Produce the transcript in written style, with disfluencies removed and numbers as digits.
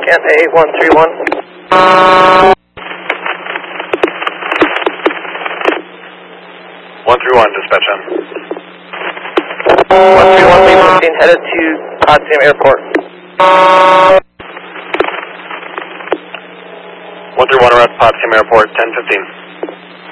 Canta 8131. 131, dispatch on. 131, Lima 15, headed to Potsdam Airport. 131 around Potsdam Airport, 1015.